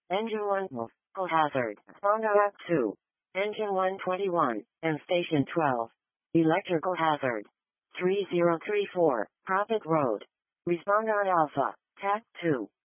Engine 1 vehicle hazard. Responder Act 2. Engine 121 and Station 12. Electrical hazard. 3034 Profit Road. Responder Alpha. TAC 2.